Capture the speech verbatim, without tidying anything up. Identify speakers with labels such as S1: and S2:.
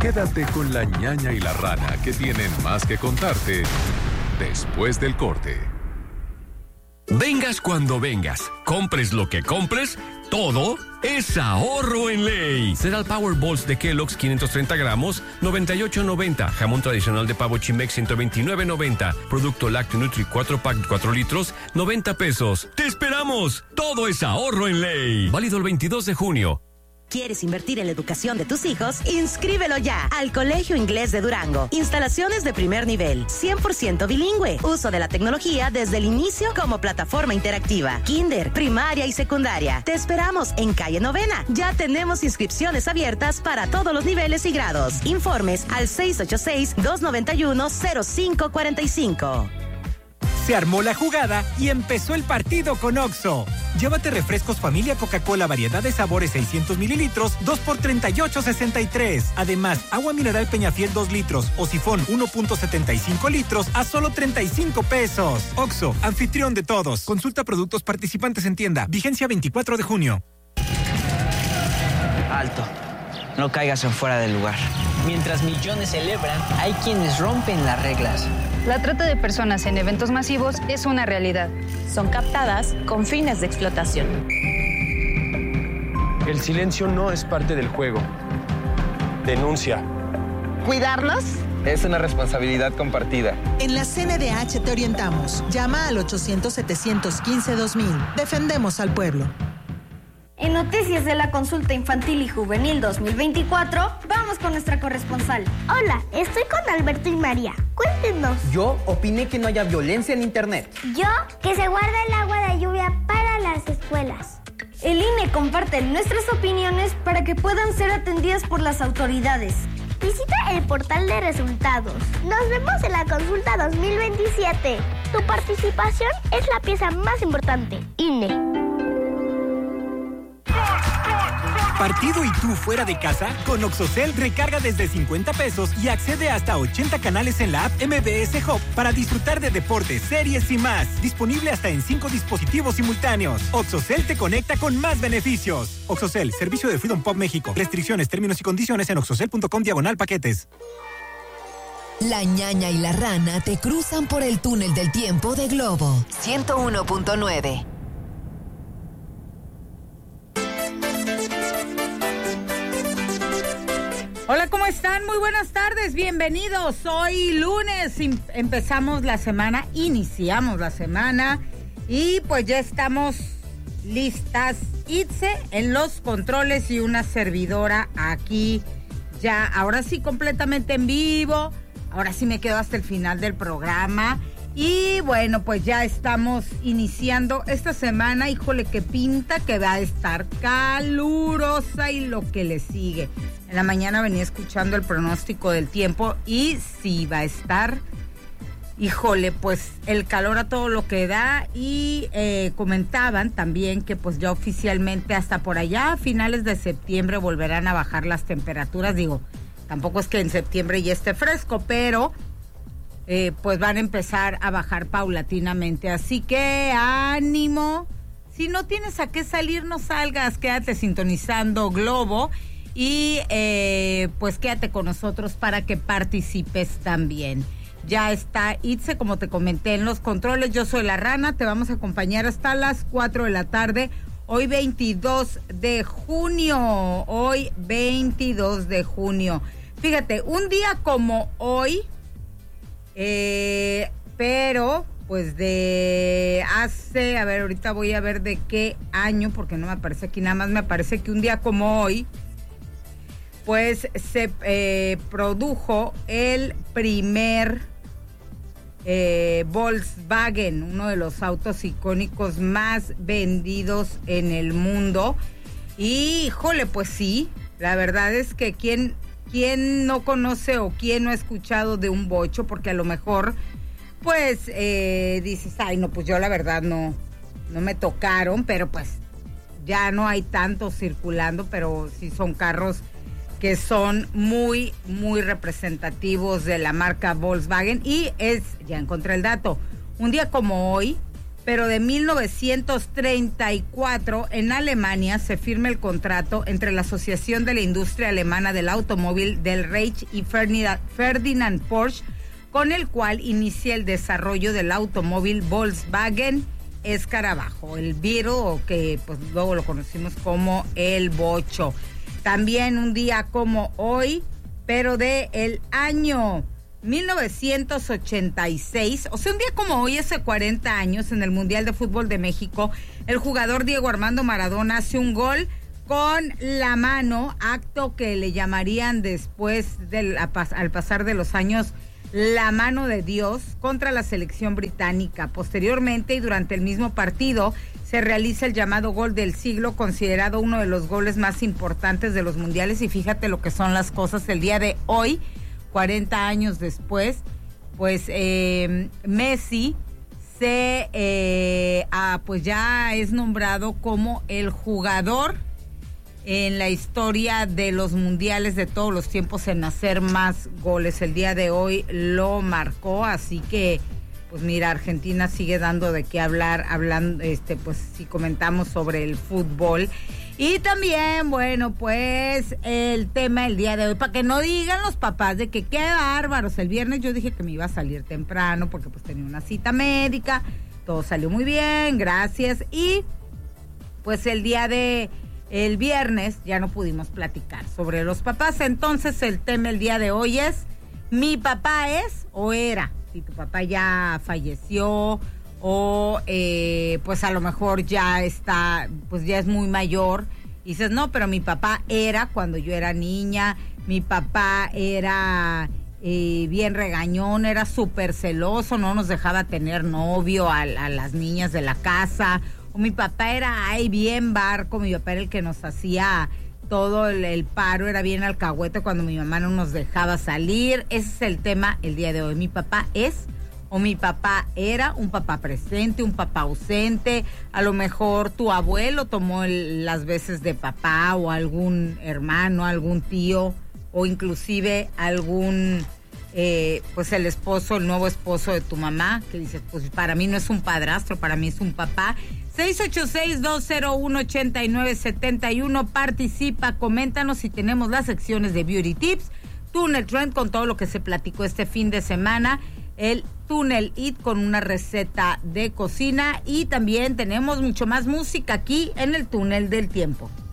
S1: Quédate con la ñaña y la rana, que tienen más que contarte después del corte.
S2: Vengas cuando vengas, compres lo que compres, todo es ahorro en ley. Cereal Power Balls de Kellogg's quinientos treinta gramos, noventa y ocho noventa. Jamón tradicional de pavo Chimex ciento veintinueve noventa. Producto lácteo Nutri cuatro pack cuatro litros, noventa pesos. ¡Te esperamos! Todo es ahorro en ley. Válido el veintidós de junio.
S3: ¿Quieres invertir en la educación de tus hijos? Inscríbelo ya al Colegio Inglés de Durango. Instalaciones de primer nivel, cien por ciento bilingüe. Uso de la tecnología desde el inicio como plataforma interactiva. Kinder, primaria y secundaria. Te esperamos en calle Novena. Ya tenemos inscripciones abiertas para todos los niveles y grados. Informes al seis ocho seis, dos nueve uno, cero cinco cuatro cinco.
S4: Se armó la jugada y empezó el partido con Oxxo. Llévate refrescos familia Coca-Cola variedad de sabores seiscientos mililitros, dos por treinta y ocho sesenta y tres. Además, agua mineral Peñafiel dos litros o sifón uno punto setenta y cinco litros a solo treinta y cinco pesos. Oxxo, anfitrión de todos. Consulta productos participantes en tienda. Vigencia veinticuatro de junio.
S5: Alto. No caigas en fuera del lugar. Mientras millones celebran, hay quienes rompen las reglas.
S6: La trata de personas en eventos masivos es una realidad.
S7: Son captadas con fines de explotación.
S8: El silencio no es parte del juego. Denuncia.
S9: ¿Cuidarnos?
S10: Es una responsabilidad compartida.
S9: En la C N D H te orientamos. Llama al ochocientos, setecientos quince, dos mil. Defendemos al pueblo.
S11: En Noticias de la Consulta Infantil y Juvenil dos mil veinticuatro, vamos con nuestra corresponsal.
S12: Hola, estoy con Alberto y María. Cuéntenos.
S13: Yo opiné que no haya violencia en Internet.
S12: Yo, que se guarda el agua de lluvia para las escuelas.
S11: El I N E comparte nuestras opiniones para que puedan ser atendidas por las autoridades.
S12: Visita el portal de resultados. Nos vemos en la consulta dos mil veintisiete. Tu participación es la pieza más importante. I N E.
S4: ¿Partido y tú fuera de casa? Con Oxocel recarga desde cincuenta pesos y accede hasta a ochenta canales en la app M B S Hub para disfrutar de deportes, series y más. Disponible hasta en cinco dispositivos simultáneos. Oxocel te conecta con más beneficios. Oxocel, servicio de Freedom Pop México. Restricciones, términos y condiciones en oxocel punto com diagonal paquetes.
S14: La ñaña y la rana te cruzan por el túnel del tiempo de Globo. ciento uno punto nueve.
S15: Hola, ¿cómo están? Muy buenas tardes, bienvenidos. Hoy lunes empezamos la semana, iniciamos la semana y pues ya estamos listas. Itze en los controles y una servidora aquí ya, ahora sí completamente en vivo. Ahora sí me quedo hasta el final del programa. Y bueno, pues ya estamos iniciando esta semana. Híjole, que pinta que va a estar calurosa y lo que le sigue. En la mañana venía escuchando el pronóstico del tiempo y sí va a estar, híjole, pues el calor a todo lo que da. Y eh, comentaban también que pues ya oficialmente hasta por allá a finales de septiembre volverán a bajar las temperaturas. Digo, tampoco es que en septiembre ya esté fresco, pero... Eh, pues van a empezar a bajar paulatinamente, así que ánimo, si no tienes a qué salir, no salgas, quédate sintonizando Globo y eh, pues quédate con nosotros para que participes también. Ya está Itze, como te comenté, en los controles. Yo soy la Rana, te vamos a acompañar hasta las cuatro de la tarde, hoy veintidós de junio, hoy veintidós de junio. Fíjate, un día como hoy... Eh, pero pues de hace, a ver, ahorita voy a ver de qué año, porque no me aparece aquí, nada más me parece que un día como hoy, pues se eh, produjo el primer eh, Volkswagen, uno de los autos icónicos más vendidos en el mundo. Y híjole, pues sí, la verdad es que quien... ¿Quién no conoce o quién no ha escuchado de un bocho? Porque a lo mejor, pues, eh, dices, ay, no, pues yo la verdad no, no me tocaron, pero pues ya no hay tantos circulando, pero sí son carros que son muy, muy representativos de la marca Volkswagen. Y es, ya encontré el dato, un día como hoy, pero de mil novecientos treinta y cuatro en Alemania se firma el contrato entre la Asociación de la Industria Alemana del Automóvil del Reich y Ferdinand Porsche, con el cual inicia el desarrollo del automóvil Volkswagen Escarabajo, el Beetle, o que pues luego lo conocimos como el Bocho. También un día como hoy, pero de el año mil novecientos ochenta y seis, o sea, un día como hoy, hace cuarenta años, en el Mundial de Fútbol de México, el jugador Diego Armando Maradona hace un gol con la mano, acto que le llamarían después del, al pasar de los años, la mano de Dios, contra la selección británica. Posteriormente y durante el mismo partido se realiza el llamado gol del siglo, considerado uno de los goles más importantes de los mundiales, y fíjate lo que son las cosas el día de hoy, cuarenta años después, pues eh, Messi se eh, ah, pues ya es nombrado como el jugador en la historia de los mundiales de todos los tiempos en hacer más goles. El día de hoy lo marcó, así que pues mira, Argentina sigue dando de qué hablar, hablando, este, pues si comentamos sobre el fútbol. Y también, bueno, pues el tema el día de hoy, para que no digan los papás de que qué bárbaros. El viernes yo dije que me iba a salir temprano porque pues tenía una cita médica, todo salió muy bien, gracias. Y pues el día de el viernes ya no pudimos platicar sobre los papás. Entonces el tema el día de hoy es, ¿mi papá es o era? Si tu papá ya falleció o eh, pues a lo mejor ya está, pues ya es muy mayor, y dices, no, pero mi papá era cuando yo era niña, mi papá era eh, bien regañón, era súper celoso, no nos dejaba tener novio a, a las niñas de la casa, o mi papá era, ay, bien barco, mi papá era el que nos hacía todo el, el paro, era bien alcahuete cuando mi mamá no nos dejaba salir. Ese es el tema el día de hoy. Mi papá es o mi papá era, un papá presente, un papá ausente. A lo mejor tu abuelo tomó el, las veces de papá, o algún hermano, algún tío, o inclusive algún eh, pues el esposo, el nuevo esposo de tu mamá, que dices, pues para mí no es un padrastro, para mí es un papá. seis ocho seis, dos cero uno, ocho nueve siete uno, participa, coméntanos si tenemos las secciones de Beauty Tips, Tunnel Trend con todo lo que se platicó este fin de semana, el Tunnel It con una receta de cocina, y también tenemos mucho más música aquí en el Túnel del Tiempo.